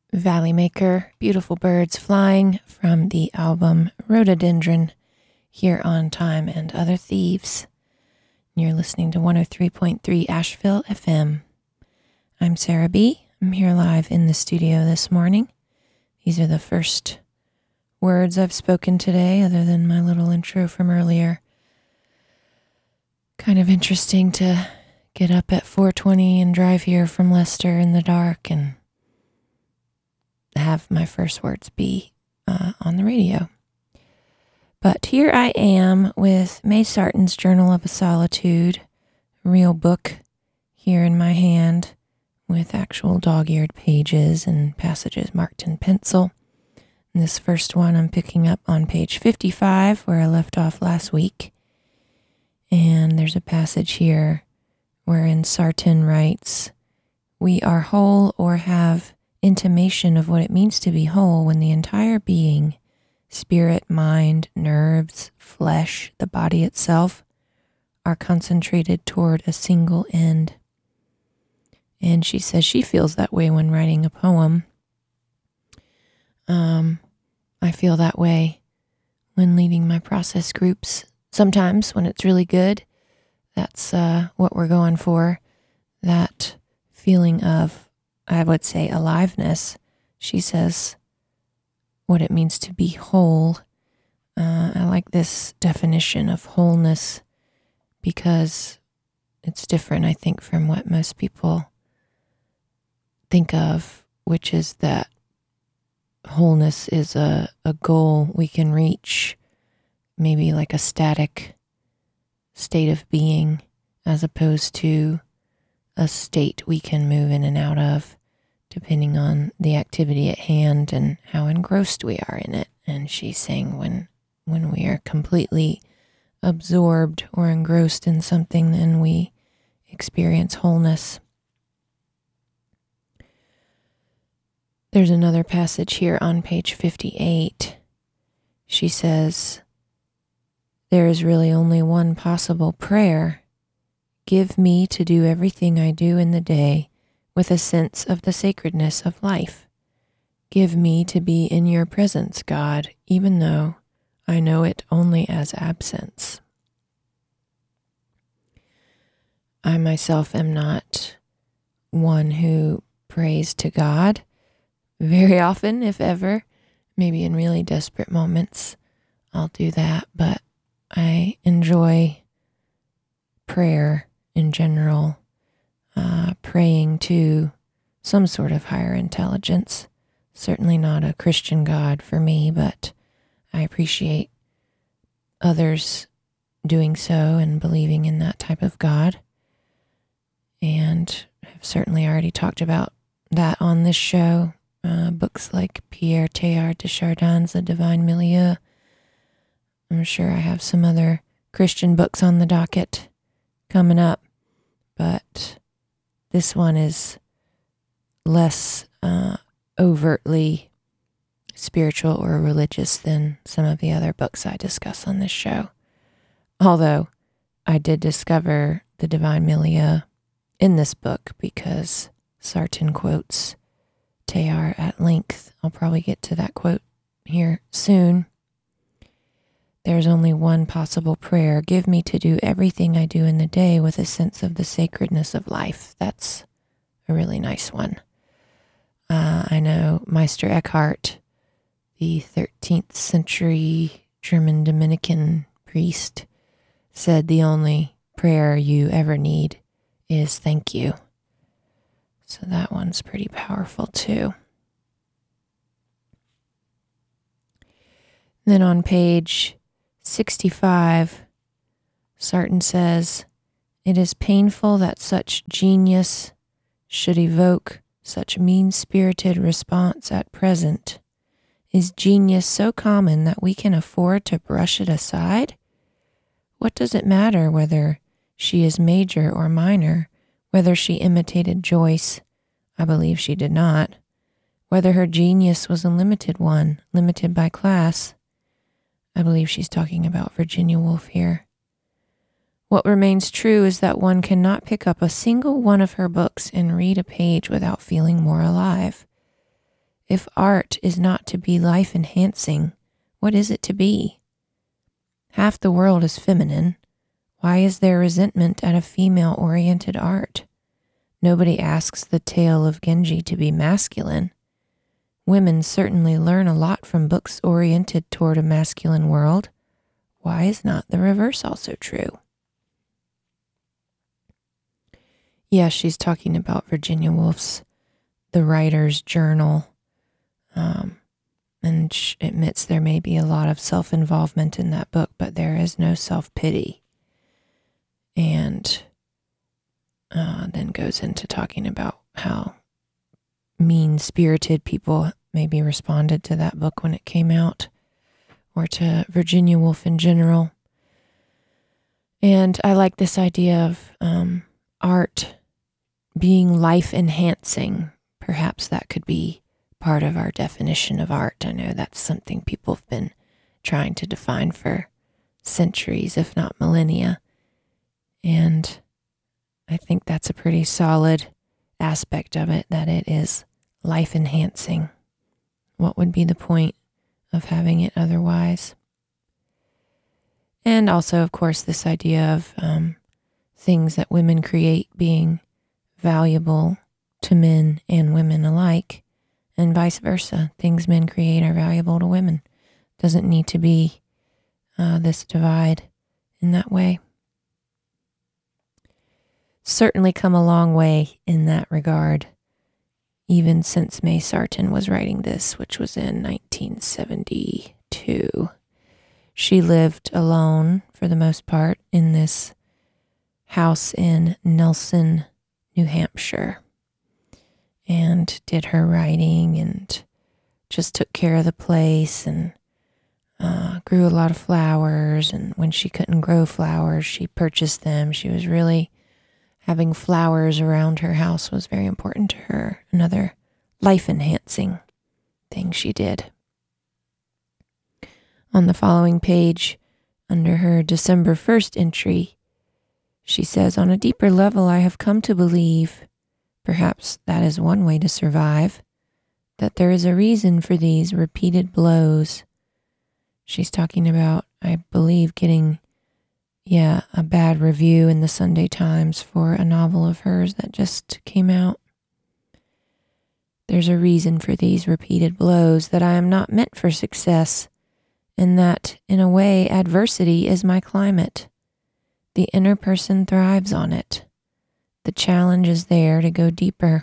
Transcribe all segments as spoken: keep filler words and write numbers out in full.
Valley Maker, Beautiful Birds Flying from the album Rhododendron here on Time and Other Thieves. You're listening to one oh three point three Asheville F M. I'm Sarah B. I'm here live in the studio this morning. These are the first words I've spoken today, other than my little intro from earlier. Kind of interesting to get up at four twenty and drive here from Leicester in the dark and have my first words be uh, on the radio. But here I am with May Sarton's Journal of a Solitude, a real book here in my hand with actual dog-eared pages and passages marked in pencil. And this first one I'm picking up on page fifty-five, where I left off last week. And there's a passage here wherein Sarton writes, "We are whole or have intimation of what it means to be whole when the entire being, spirit, mind, nerves, flesh, the body itself, are concentrated toward a single end." And she says she feels that way when writing a poem. Um, I feel that way when leading my process groups. Sometimes when it's really good, that's uh, what we're going for. That feeling of, I would say, aliveness. She says what it means to be whole. Uh, I like this definition of wholeness because it's different, I think, from what most people think of, which is that wholeness is a, a goal we can reach, maybe like a static state of being, as opposed to a state we can move in and out of, depending on the activity at hand and how engrossed we are in it. And she's saying when when we are completely absorbed or engrossed in something, then we experience wholeness. There's another passage here on page fifty-eight. She says, "There is really only one possible prayer. Give me to do everything I do in the day with a sense of the sacredness of life. Give me to be in your presence, God, even though I know it only as absence." I myself am not one who prays to God very often, if ever. Maybe in really desperate moments I'll do that, but I enjoy prayer in general. Uh, praying to some sort of higher intelligence. Certainly not a Christian God for me, but I appreciate others doing so and believing in that type of God. And I've certainly already talked about that on this show. Uh, books like Pierre Teilhard de Chardin's The Divine Milieu. I'm sure I have some other Christian books on the docket coming up, but this one is less uh, overtly spiritual or religious than some of the other books I discuss on this show. Although I did discover The Divine Milieu in this book because Sarton quotes Teilhard at length. I'll probably get to that quote here soon. "There's only one possible prayer. Give me to do everything I do in the day with a sense of the sacredness of life." That's a really nice one. Uh, I know Meister Eckhart, the thirteenth century German Dominican priest, said the only prayer you ever need is thank you. So that one's pretty powerful too. Then on page sixty-five, Sarton says, "It is painful that such genius should evoke such mean-spirited response at present. Is genius so common that we can afford to brush it aside? What does it matter whether she is major or minor, whether she imitated Joyce? I believe she did not. Whether her genius was a limited one, limited by class? I believe she's talking about Virginia Woolf here. What remains true is that one cannot pick up a single one of her books and read a page without feeling more alive. If art is not to be life-enhancing, what is it to be? Half the world is feminine. Why is there resentment at a female-oriented art? Nobody asks the tale of Genji to be masculine. Women certainly learn a lot from books oriented toward a masculine world. Why is not the reverse also true? Yeah, she's talking about Virginia Woolf's The Writer's Journal, um, and she admits there may be a lot of self-involvement in that book, but there is no self-pity. And uh, then goes into talking about how mean-spirited people maybe responded to that book when it came out, or to Virginia Woolf in general. And I like this idea of um, art being life-enhancing. Perhaps that could be part of our definition of art. I know that's something people have been trying to define for centuries, if not millennia. And I think that's a pretty solid aspect of it, that it is life-enhancing. What would be the point of having it otherwise? And also, of course, this idea of um, things that women create being valuable to men and women alike, and vice versa. Things men create are valuable to women. Doesn't need to be uh, this divide in that way. Certainly come a long way in that regard, even since May Sarton was writing this, which was in nineteen seventy-two. She lived alone, for the most part, in this house in Nelson, New Hampshire, and did her writing and just took care of the place, and uh, grew a lot of flowers. And when she couldn't grow flowers, she purchased them. She was really having flowers around her house was very important to her. Another life-enhancing thing she did. On the following page, under her December first entry, she says, "On a deeper level, I have come to believe, perhaps that is one way to survive, that there is a reason for these repeated blows." She's talking about, I believe, getting, yeah, a bad review in the Sunday Times for a novel of hers that just came out. "There's a reason for these repeated blows, that I am not meant for success, and that, in a way, adversity is my climate. The inner person thrives on it. The challenge is there to go deeper."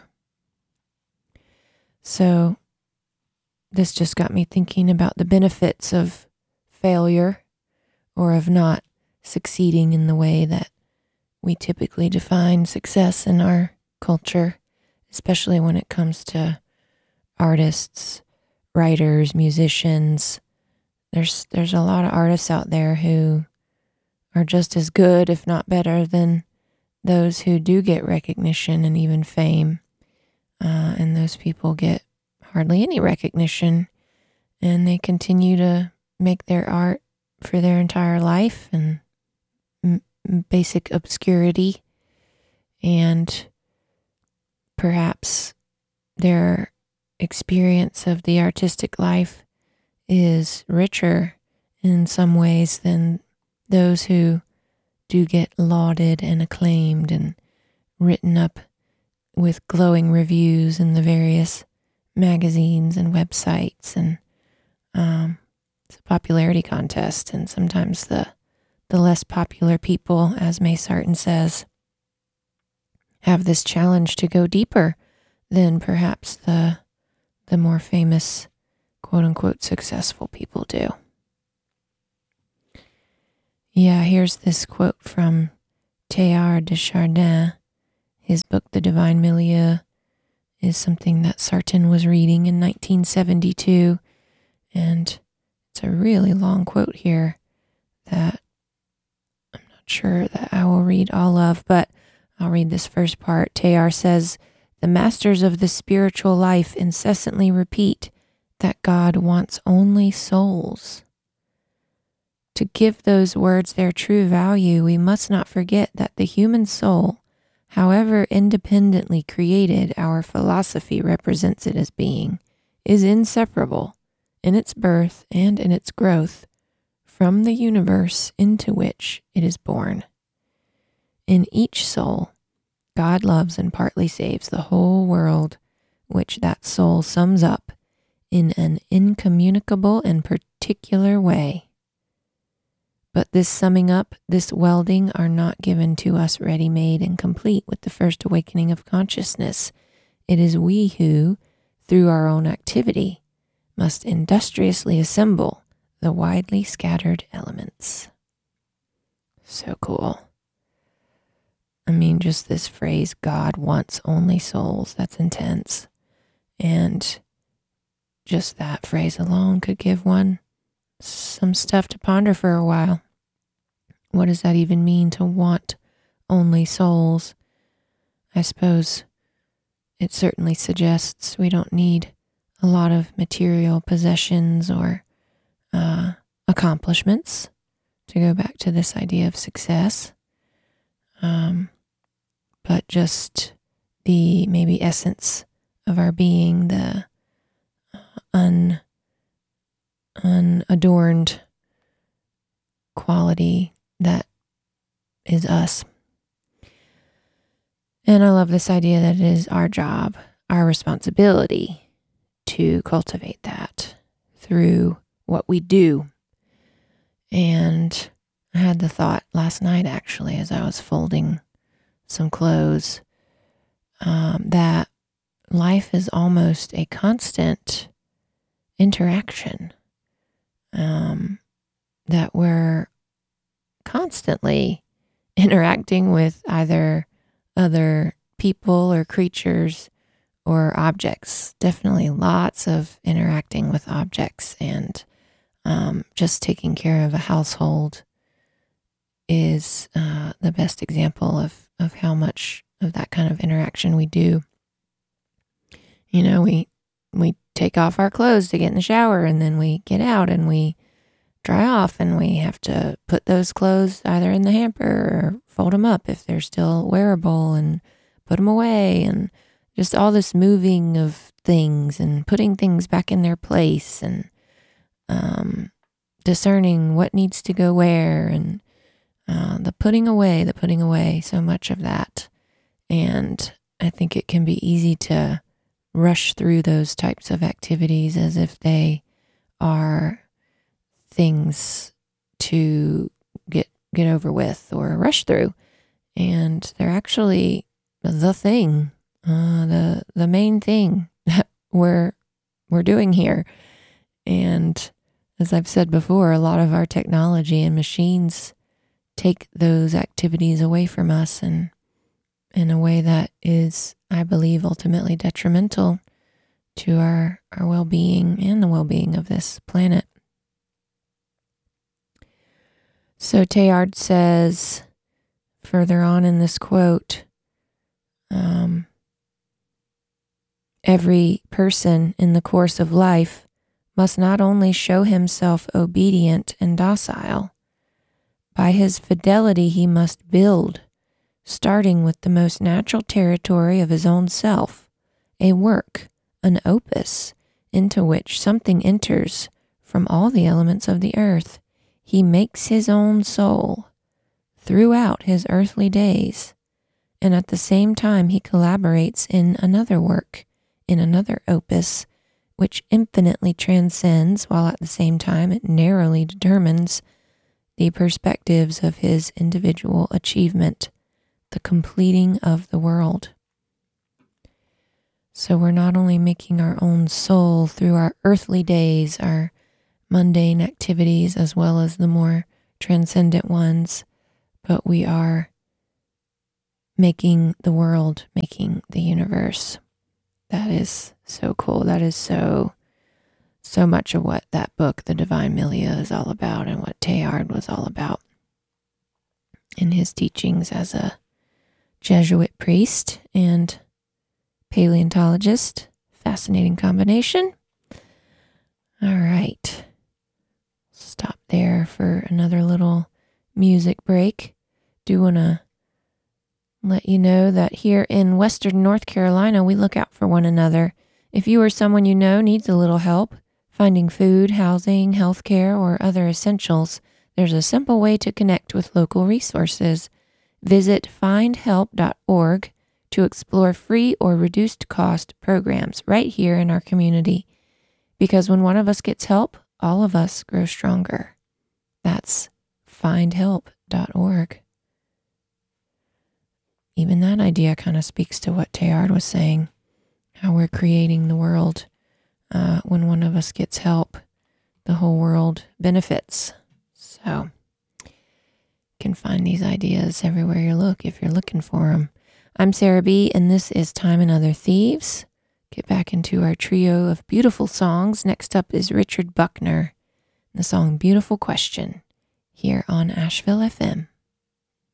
So this just got me thinking about the benefits of failure, or of not succeeding in the way that we typically define success in our culture, especially when it comes to artists, writers, musicians. There's there's a lot of artists out there who are just as good, if not better, than those who do get recognition and even fame. Uh, and those people get hardly any recognition, and they continue to make their art for their entire life and m- basic obscurity. And perhaps their experience of the artistic life is richer in some ways than those who do get lauded and acclaimed and written up with glowing reviews in the various magazines and websites. And um, it's a popularity contest, and sometimes the the less popular people, as May Sarton says, have this challenge to go deeper than perhaps the the more famous, quote-unquote, successful people do. Yeah, here's this quote from Teilhard de Chardin. His book, The Divine Milieu, is something that Sarton was reading in nineteen seventy-two, and it's a really long quote here that I'm not sure that I will read all of, but I'll read this first part. Teilhard says, "The masters of the spiritual life incessantly repeat that God wants only souls. To give those words their true value, we must not forget that the human soul, however independently created our philosophy represents it as being, is inseparable in its birth and in its growth from the universe into which it is born. In each soul, God loves and partly saves the whole world, which that soul sums up in an incommunicable and particular way. But this summing up, this welding are not given to us ready-made and complete with the first awakening of consciousness. It is we who, through our own activity, must industriously assemble the widely scattered elements. So cool. I mean, just this phrase, God wants only souls, that's intense. And just that phrase alone could give one some stuff to ponder for a while. What does that even mean, to want only souls? I suppose it certainly suggests we don't need a lot of material possessions or uh, accomplishments, to go back to this idea of success. Um, but just the maybe essence of our being, the uh, un, unadorned quality that is us. And I love this idea that it is our job, our responsibility to cultivate that through what we do. And I had the thought last night, actually, as I was folding some clothes, um, that life is almost a constant interaction, um, that we're constantly interacting with either other people or creatures or objects. Definitely lots of interacting with objects, and um, just taking care of a household is uh, the best example of, of how much of that kind of interaction we do. You know, we we take off our clothes to get in the shower, and then we get out and we dry off, and we have to put those clothes either in the hamper or fold them up if they're still wearable and put them away, and just all this moving of things and putting things back in their place, and um, discerning what needs to go where, and uh, the putting away, the putting away, so much of that. And I think it can be easy to rush through those types of activities as if they are things to get get over with or rush through, and they're actually the thing, uh, the the main thing that we're we're doing here. And as I've said before, a lot of our technology and machines take those activities away from us, and in a way that is, I believe, ultimately detrimental to our, our well-being and the well-being of this planet. So Teilhard says further on in this quote, um, every person in the course of life must not only show himself obedient and docile, by his fidelity he must build, starting with the most natural territory of his own self, a work, an opus, into which something enters from all the elements of the earth. He makes his own soul throughout his earthly days, and at the same time he collaborates in another work, in another opus, which infinitely transcends, while at the same time it narrowly determines the perspectives of his individual achievement, the completing of the world. So we're not only making our own soul through our earthly days, our mundane activities, as well as the more transcendent ones, but we are making the world, making the universe. That is so cool. That is so, so much of what that book, The Divine Millia, is all about, and what Teilhard was all about in his teachings as a Jesuit priest and paleontologist. Fascinating combination. All right. Stop there for another little music break. Do want to let you know that here in Western North Carolina, we look out for one another. If you or someone you know needs a little help finding food, housing, healthcare, or other essentials, there's a simple way to connect with local resources. Visit find help dot org to explore free or reduced cost programs right here in our community. Because when one of us gets help, all of us grow stronger. That's find help dot org. Even that idea kind of speaks to what Teilhard was saying, how we're creating the world. Uh, when one of us gets help, the whole world benefits. So you can find these ideas everywhere you look if you're looking for them. I'm Sarah B., and this is Time and Other Thieves. Get back into our trio of beautiful songs. Next up is Richard Buckner, the song Beautiful Question, here on Asheville F M.